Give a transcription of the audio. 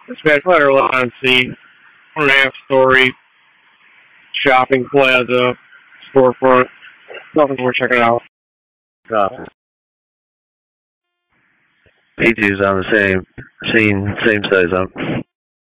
It's bad Fire Line C, 1.5 story shopping plaza, storefront. Nothing worth checking out. Me two's on the same size up.